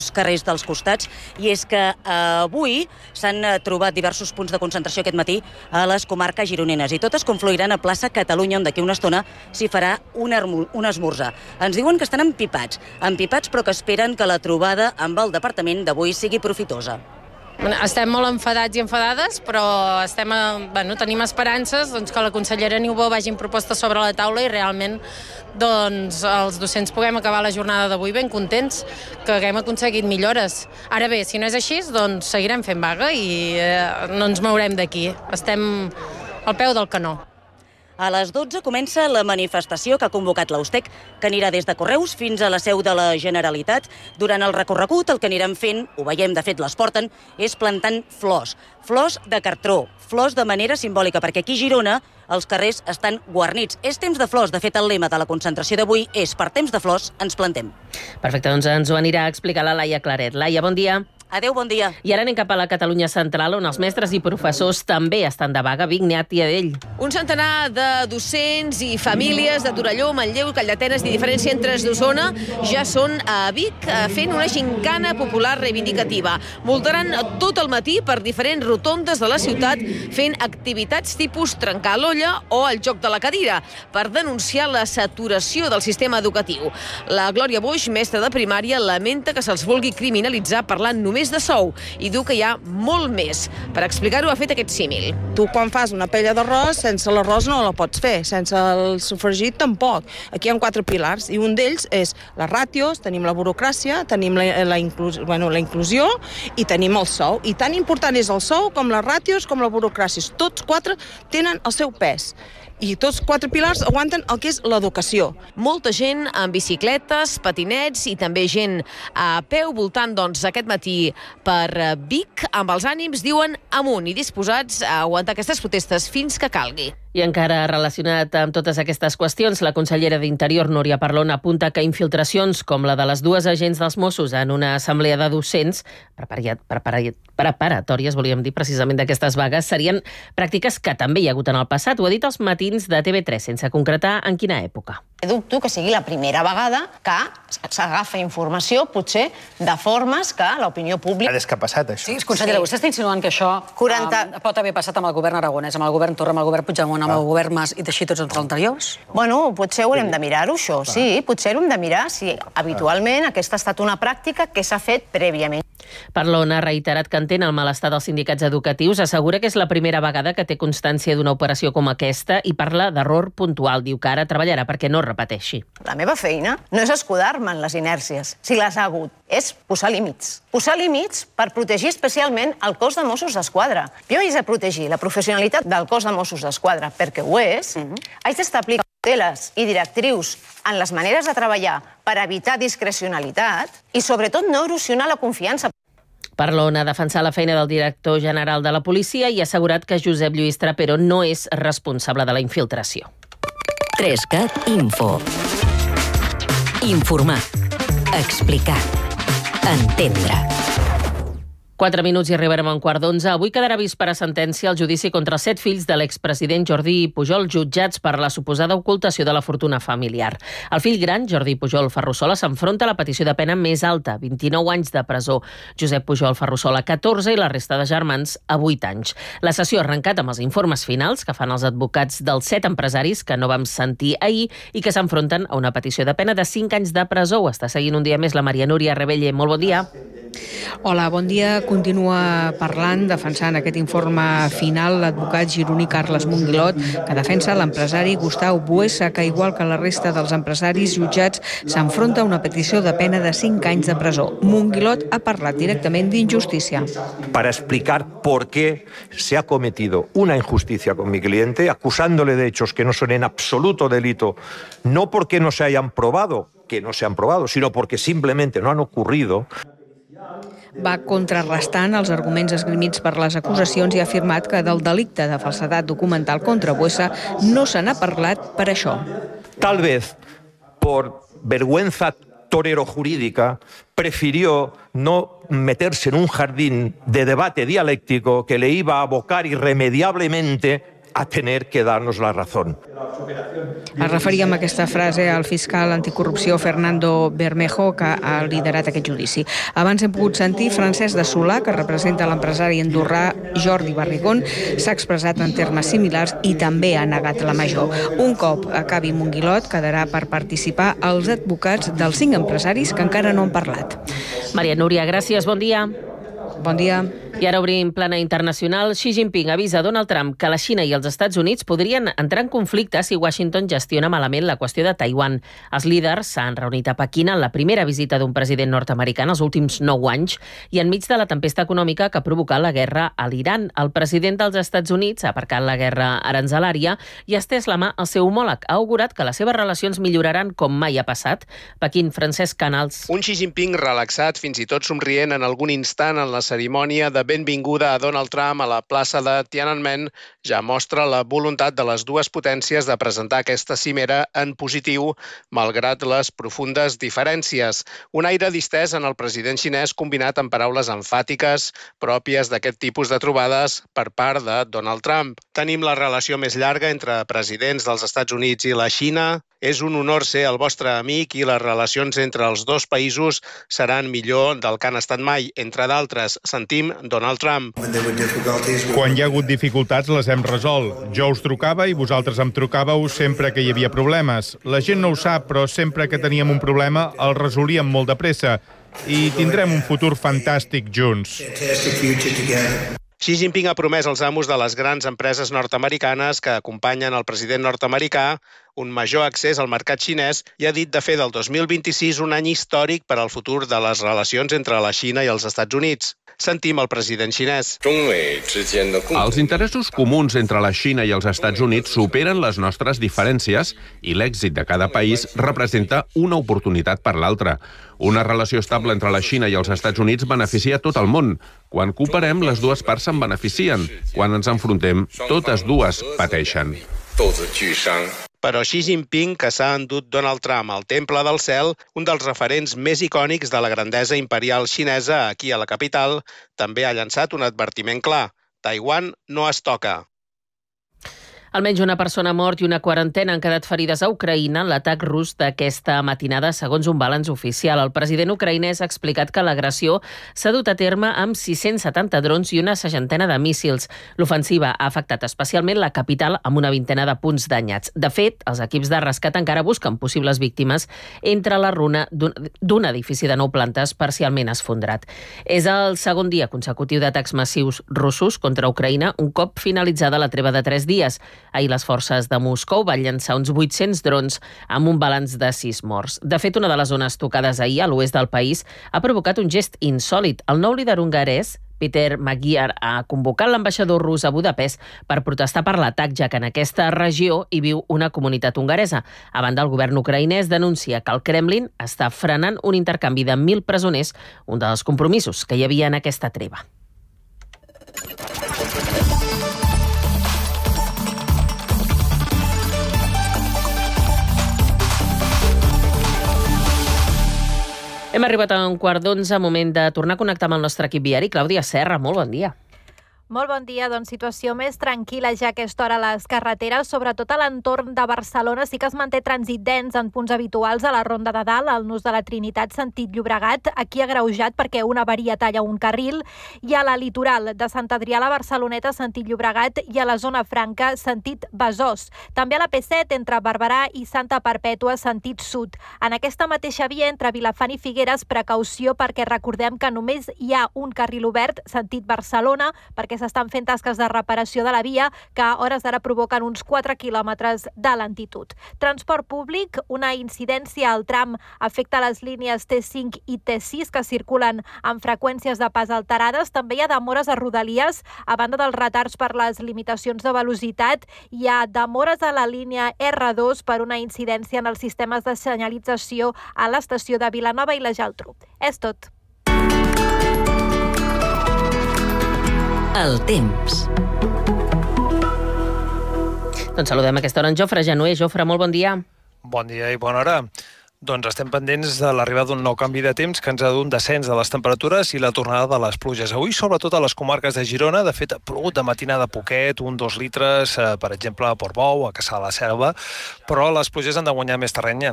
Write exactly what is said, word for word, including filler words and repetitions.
carrers dels costats, i és que eh, avui s'han trobat diversos punts de concentració aquest matí a les comarques gironines, i totes confluiran a plaça Catalunya, on d'aquí una estona s'hi farà un, un esmorzar. Ens diuen que estan empipats, empipats però que esperen que la trobada amb el departament d'avui sigui profitosa. Estem molt enfadats i enfadades, però estem, bueno, tenim esperances doncs, que la consellera Niubó vagin propostes sobre la taula i realment doncs, els docents puguem acabar la jornada d'avui ben contents, que haguem aconseguit millores. Ara bé, si no és així, doncs seguirem fent vaga i eh, no ens mourem d'aquí. Estem al peu del canó. A les dotze comença la manifestació que ha convocat l'Austec, que anirà des de Correus fins a la seu de la Generalitat. Durant el recorregut, el que aniran fent, ho veiem, de fet les porten, és plantant flors. Flors de cartró, flors de manera simbòlica, perquè aquí a Girona els carrers estan guarnits. És temps de flors. De fet, el lema de la concentració d'avui és per temps de flors ens plantem. Perfecte, doncs ens ho anirà a explicar la Laia Claret. Laia, bon dia. Adéu, bon dia. I ara anem cap a la Catalunya central, on els mestres i professors també estan de vaga. Vic, Niat i Adell. Un centenar de docents i famílies de Torelló, Manlleu, Calldetenes i diferents centres d'Osona ja són a Vic fent una gincana popular reivindicativa. Voltaran tot el matí per diferents rotondes de la ciutat fent activitats tipus trencar l'olla o el joc de la cadira per denunciar la saturació del sistema educatiu. La Glòria Boix, mestra de primària, lamenta que se'ls vulgui criminalitzar parlant només de sou i diu que hi ha molt més. Per explicar-ho ha fet aquest símil. Tu quan fas una paella d'arròs, sense l'arròs no la pots fer, sense el sofregit tampoc. Aquí hi ha quatre pilars i un d'ells és les ràtios, tenim la burocràcia, tenim la, la, inclus, bueno, la inclusió i tenim el sou. I tan important és el sou com les ràtios com la burocràcia. Tots quatre tenen el seu pes. I tots quatre pilars aguanten el que és l'educació. Molta gent amb bicicletes, patinets i també gent a peu voltant doncs, aquest matí per Vic, amb els ànims, diuen, amunt i disposats a aguantar aquestes protestes fins que calgui. I encara relacionat amb totes aquestes qüestions, la consellera d'Interior, Núria Parlon, apunta que infiltracions com la de les dues agents dels Mossos en una assemblea de docents preparatòries, volíem dir precisament d'aquestes vagues, serien pràctiques que també hi ha hagut en el passat. Ho ha dit als matins de T V tres, sense concretar en quina època. Dubto que sigui la primera vegada que s'agafa informació, potser, de formes que l'opinió pública... És que ha passat, això. Sí, consellera, sí. Vostè està insinuant que això quaranta... um, pot haver passat amb el govern aragonès, amb el govern Torra, amb el govern Puigdemont, amb el govern Mas i així tots els anteriors? Bueno, potser haurem de mirar-ho, això, sí. Potser haurem de mirar si habitualment aquesta ha estat una pràctica que s'ha fet prèviament. Parlon ha reiterat que entén el malestar dels sindicats educatius, assegura que és la primera vegada que té constància d'una operació com aquesta i parla d'error puntual. Diu que ara treballarà perquè no repeteixi. La meva feina no és escudar-me en les inèrcies, si les ha hagut, és posar límits. Posar límits per protegir especialment el cos de Mossos d'Esquadra. Jo haig de protegir la professionalitat del cos de Mossos d'Esquadra, perquè ho és. Haig d'establir cauteles i directrius en les maneres de treballar per evitar discrecionalitat i, sobretot, no erosionar la confiança. Parlon ha defensat la feina del director general de la policia i ha assegurat que Josep Lluís Trapero no és responsable de la infiltració. Trescat Info. Informar. Explicar. Entendre. Quatre minuts i arribarem a un quart d'onze. Avui quedarà vist per a sentència el judici contra els set fills de l'expresident Jordi Pujol, jutjats per la suposada ocultació de la fortuna familiar. El fill gran, Jordi Pujol Ferrusola, s'enfronta a la petició de pena més alta, vint-i-nou anys de presó. Josep Pujol Ferrusola, catorze, i la resta de germans, a vuit anys. La sessió ha arrencat amb els informes finals que fan els advocats dels set empresaris que no vam sentir ahir i que s'enfronten a una petició de pena de cinc anys de presó. Ho està seguint un dia més la Maria Núria Rebelle. Molt bon dia. Hola, bon dia. Continua parlant, defensant aquest informe final, l'advocat gironí Carles Monguilot, que defensa l'empresari Gustau Buesa, que igual que la resta dels empresaris jutjats s'enfronta a una petició de pena de cinc anys de presó. Monguilot ha parlat directament d'injustícia. Para explicar por qué se ha cometido una injusticia con mi cliente, acusándole de hechos que no son en absoluto delito, no porque no se hayan probado, que no se han probado, sino porque simplemente no han ocurrido. Va contrarrestant els arguments esgrimits per les acusacions i ha afirmat que del delicte de falsedat documental contra Buesa no se n'ha parlat per això. Tal vez por vergüenza torero jurídica prefirió no meterse en un jardín de debate dialéctico que le iba a abocar irremediablemente a tener que darnos la razón. Es referia amb aquesta frase al fiscal anticorrupció Fernando Bermejo, que ha liderat aquest judici. Abans hem pogut sentir Francesc de Solà, que representa l'empresari andorrà Jordi Barrigón, s'ha expressat en termes similars i també ha negat la major. Un cop acabi Monguilot, quedarà per participar els advocats dels cinc empresaris que encara no han parlat. Maria Núria, gràcies, bon dia. Bon dia. I ara obrim plana internacional. Xi Jinping avisa a Donald Trump que la Xina i els Estats Units podrien entrar en conflicte si Washington gestiona malament la qüestió de Taiwan. Els líders s'han reunit a Pequín en la primera visita d'un president nord-americà en els últims nou anys i enmig de la tempesta econòmica que ha provocat la guerra a l'Iran. El president dels Estats Units ha aparcat la guerra aranzelària i ha estès la mà al seu homòleg. Ha augurat que les seves relacions milloraran com mai ha passat. Pequín, Francesc Canals. Un Xi Jinping relaxat, fins i tot somrient en algun instant en la cerimònia de benvinguda a Donald Trump a la plaça de Tiananmen ja mostra la voluntat de les dues potències de presentar aquesta cimera en positiu, malgrat les profundes diferències. Un aire distès en el president xinès combinat amb paraules emfàtiques pròpies d'aquest tipus de trobades per part de Donald Trump. Tenim la relació més llarga entre presidents dels Estats Units i la Xina. És un honor ser el vostre amic i les relacions entre els dos països seran millor del que han estat mai. Entre d'altres, sentim Donald Trump. Quan hi ha hagut dificultats les hem resolt. Jo us trucava i vosaltres em trucàveu sempre que hi havia problemes. La gent no ho sap, però sempre que teníem un problema el resolíem molt de pressa i tindrem un futur fantàstic junts. Xi Jinping ha promès als amos de les grans empreses nord-americanes que acompanyen el president nord-americà un major accés al mercat xinès i ha dit de fer del dos mil vint-i-sis un any històric per al futur de les relacions entre la Xina i els Estats Units. Sentim el president xinès. Els interessos comuns entre la Xina i els Estats Units superen les nostres diferències i l'èxit de cada país representa una oportunitat per l'altre. Una relació estable entre la Xina i els Estats Units beneficia tot el món. Quan cooperem, les dues parts se'n beneficien. Quan ens enfrontem, totes dues pateixen. Però Xi Jinping, que s'ha endut Donald Trump al Temple del Cel, un dels referents més icònics de la grandesa imperial xinesa aquí a la capital, també ha llançat un advertiment clar. Taiwan no es toca. Almenys una persona ha mort i una quarantena han quedat ferides a Ucraïna en l'atac rus d'aquesta matinada, segons un balanç oficial. El president ucraïnès ha explicat que l'agressió s'ha dut a terme amb sis-cents setanta drons i una seixantena de míssils. L'ofensiva ha afectat especialment la capital amb una vintena de punts danyats. De fet, els equips de rescat encara busquen possibles víctimes entre la runa d'un edifici de nou plantes parcialment esfondrat. És el segon dia consecutiu d'atacs massius russos contra Ucraïna, un cop finalitzada la treva de tres dies. Ahir les forces de Moscou van llançar uns vuit-cents drons amb un balanç de sis morts. De fet, una de les zones tocades ahir a l'oest del país ha provocat un gest insòlit. El nou líder hongarès, Peter Magyar, ha convocat l'ambaixador rus a Budapest per protestar per l'atac, ja que en aquesta regió hi viu una comunitat hongaresa. A banda, el govern ucraïnès denuncia que el Kremlin està frenant un intercanvi de mil presoners, un dels compromisos que hi havia en aquesta treva. Hem arribat a un quart d'onze, moment de tornar a connectar amb el nostre equip viari. Clàudia Serra, molt bon dia. Molt bon dia, doncs situació més tranquil·la ja a aquesta hora a les carreteres, sobretot a l'entorn de Barcelona. Sí que es manté trànsit dens en punts habituals a la Ronda de Dalt, al Nus de la Trinitat, sentit Llobregat, aquí agreujat perquè una avaria talla un carril, i a la litoral de Sant Adrià a la Barceloneta, sentit Llobregat, i a la zona franca, sentit Besòs. També a la P set, entre Barberà i Santa Perpètua, sentit sud. En aquesta mateixa via, entre Vilafant i Figueres, precaució perquè recordem que només hi ha un carril obert, sentit Barcelona, perquè s'estan fent tasques de reparació de la via que a hores d'ara provoquen uns quatre quilòmetres de lentitud. Transport públic, una incidència al tram afecta les línies T cinc i T sis que circulen amb freqüències de pas alterades. També hi ha demores a Rodalies, a banda dels retards per les limitacions de velocitat. Hi ha demores a la línia R dos per una incidència en els sistemes de senyalització a l'estació de Vilanova i la Geltrú. És tot. El temps. Doncs saludem a aquesta hora en Jofre Januer. Jofre, molt bon dia. Bon dia i bona hora. Doncs estem pendents de l'arribada d'un nou canvi de temps que ens ha d'un descens de les temperatures i la tornada de les pluges. Avui, sobretot a les comarques de Girona, de fet, ha plogut de matinada poquet, un, dos litres, eh, per exemple, a Portbou, a Cassà de la Selva, però les pluges han de guanyar més terreny